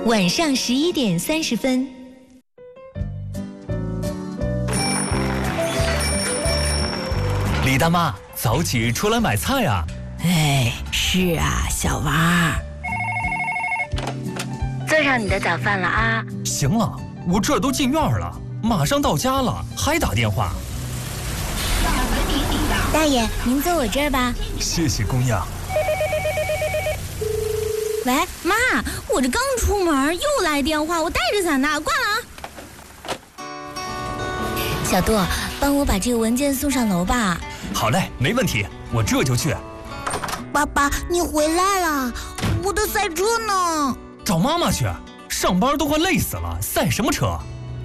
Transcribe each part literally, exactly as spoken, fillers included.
晚上十一点三十分。 李大妈，早起出来买菜啊！ 哎，是啊，小娃。 做上你的早饭了啊！ 行了，我这都进院了，马上到家了，还打电话。 大爷，您坐我这儿吧。 谢谢姑娘。 喂，妈，我这刚出门又来电话，我带着伞呢，挂了啊。小杜，帮我把这个文件送上楼吧。 好嘞，没问题，我这就去。 爸爸，你回来了，我的赛车呢？ 找妈妈去，上班都快累死了，赛什么车？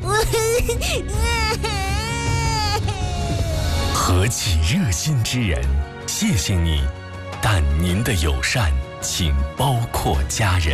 何其热心之人，谢谢你，但您的友善请包括家人。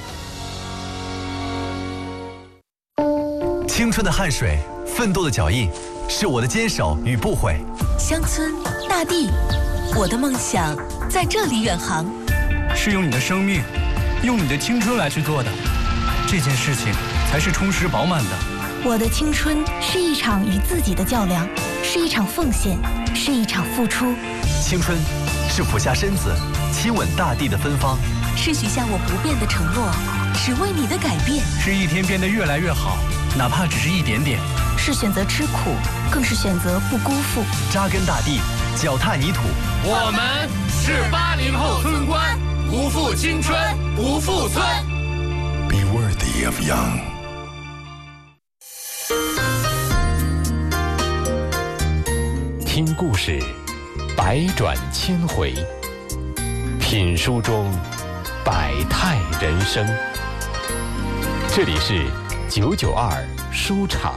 青春的汗水，奋斗的脚印，是我的坚守与不悔。 乡村大地，我的梦想在这里远航。 是用你的生命，用你的青春来去做的，这件事情才是充实饱满的。 我的青春是一场与自己的较量，是一场奉献，是一场付出。 青春是俯下身子亲吻大地的芬芳， 是许下我不变的承诺，是为你的改变， 是一天变得越来越好，哪怕只是一点点。 是选择吃苦，更是选择不辜负。 扎根大地，脚踏泥土。 我们是八零后村官，不负青春，不负村。 Be worthy of young。听故事，百转千回；品书中，百态人生。这里是九九二书场。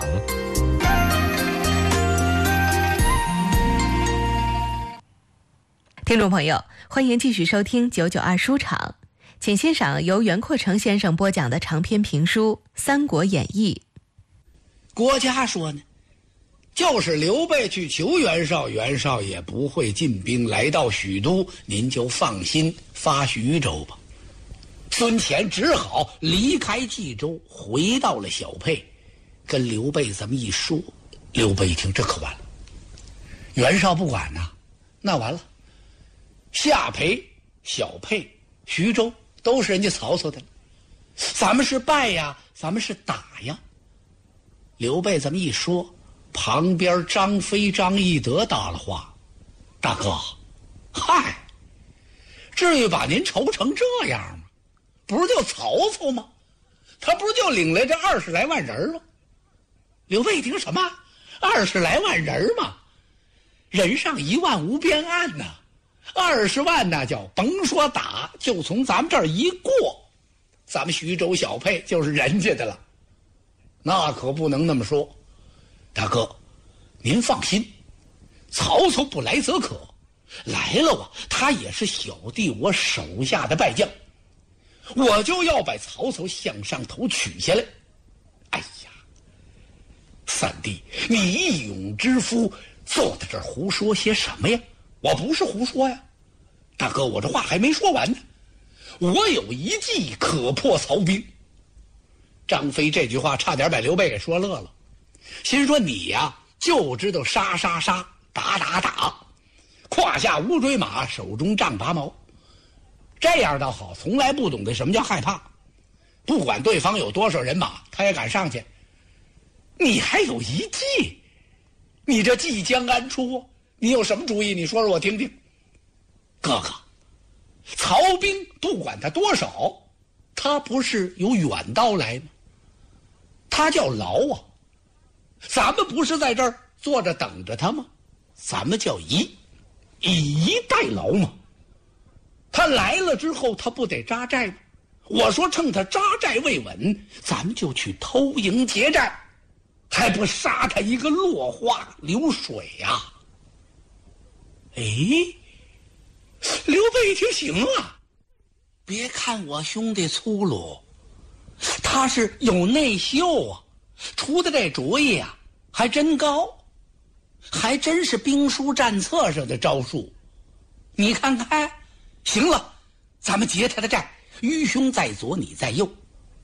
听众朋友，欢迎继续收听九九二书场，请欣赏由袁阔成先生播讲的长篇评书《三国演义》。 国家说呢，就是刘备去求袁绍，袁绍也不会进兵来到许都，您就放心发徐州吧。孙乾只好离开冀州，回到了小沛，跟刘备这么一说，刘备一听这可完了，袁绍不管呐，那完了，夏培、小沛、徐州都是人家曹操的了，咱们是败呀，咱们是打呀。刘备这么一说，旁边张飞、张翼德搭了话：“大哥，嗨，至于把您愁成这样吗？不是就曹操吗？他不是就领来这二十来万人吗？”刘备一听什么？二十来万人吗？人上一万无边岸呐，二十万那叫甭说打，就从咱们这儿一过，咱们徐州小沛就是人家的了。那可不能那么说，大哥，您放心，曹操不来则可，来了啊，他也是小弟我手下的败将，我就要把曹操向上头取下来。哎呀，三弟，你义勇之夫，坐在这儿胡说些什么呀？我不是胡说呀，大哥，我这话还没说完呢。我有一计可破曹兵。张飞这句话差点把刘备给说乐了，心说你呀就知道杀杀杀，打打打，胯下无追马，手中丈八矛，这样倒好，从来不懂得什么叫害怕，不管对方有多少人马，他也敢上去。你还有一计，你这计将安出？你有什么主意？你说说我听听。哥哥，曹兵不管他多少，他不是有远道来吗？他叫劳啊，咱们不是在这儿坐着等着他吗？咱们叫以以逸待劳嘛。他来了之后，他不得扎寨吗？我说趁他扎寨未稳，咱们就去偷营劫寨，还不杀他一个落花流水呀、啊？哎，刘备一听行啊，别看我兄弟粗鲁，他是有内秀啊，出的这主意啊还真高，还真是兵书战策上的招数。你看看，行了，咱们劫他的寨，愚兄在左，你在右，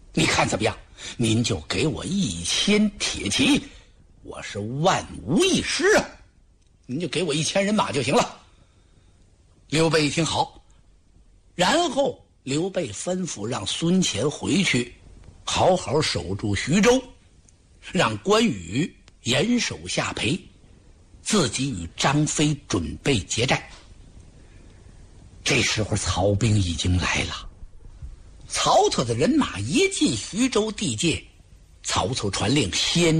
你看怎么样？您就给我一千铁骑，我是万无一失啊！您就给我一千人马就行了。刘备一听好，然后刘备吩咐让孙乾回去，好好守住徐州，让关羽严守下邳，自己与张飞准备结战。这时候曹兵已经来了，曹操的人马一进徐州地界，曹操传令先